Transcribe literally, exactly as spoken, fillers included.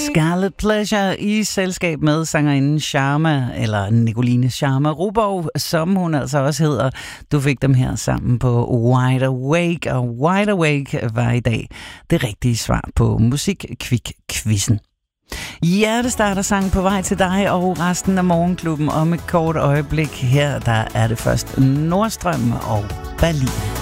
Scarlet Pleasure i selskab med sangerinden Sharma, eller Nicoline Sharma Ruborg, som hun altså også hedder. Du fik dem her sammen på Wide Awake, og Wide Awake var i dag det rigtige svar på Musikquiz-quizzen. Hjertestarter sang på vej til dig og resten af Morgenklubben om et kort øjeblik. Her der er det først Nordstrøm og Berlin.